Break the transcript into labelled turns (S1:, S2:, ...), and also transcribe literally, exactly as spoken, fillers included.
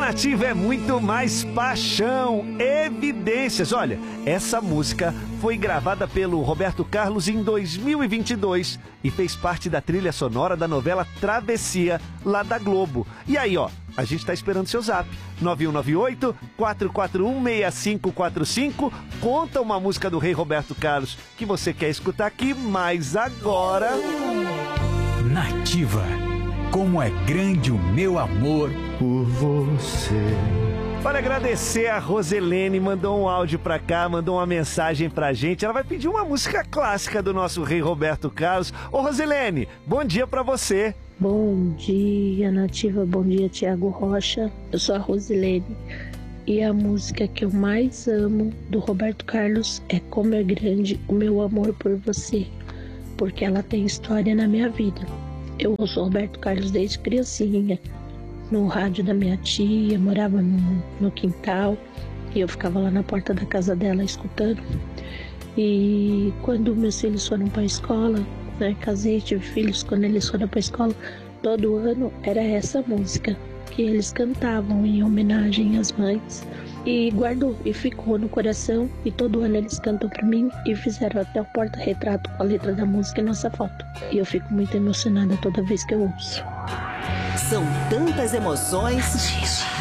S1: Nativa é muito mais paixão, evidências. Olha, essa música foi gravada pelo Roberto Carlos em dois mil e vinte e dois e fez parte da trilha sonora da novela Travessia, lá da Globo. E aí, ó, a gente tá esperando seu zap. nove um nove oito, quatro quatro um, seis cinco quatro cinco. Conta uma música do Rei Roberto Carlos que você quer escutar aqui, mas agora...
S2: Nativa. Como é grande o meu amor por você.
S1: Para agradecer, a Roselene mandou um áudio pra cá, mandou uma mensagem pra gente. Ela vai pedir uma música clássica do nosso Rei Roberto Carlos. Ô Roselene, bom dia pra você.
S3: Bom dia, Nativa. Bom dia, Tiago Rocha. Eu sou a Roselene e a música que eu mais amo do Roberto Carlos é Como é Grande o Meu Amor por Você, porque ela tem história na minha vida. Eu ouço Roberto Carlos desde criancinha, no rádio da minha tia, morava no, no quintal, e eu ficava lá na porta da casa dela escutando. E quando meus filhos foram para a escola, né, casei, tive filhos, quando eles foram para a escola, todo ano era essa música que eles cantavam em homenagem às mães. E guardou e ficou no coração, e todo ano eles cantam pra mim e fizeram até o porta-retrato com a letra da música e nossa foto. E eu fico muito emocionada toda vez que eu ouço.
S4: São tantas emoções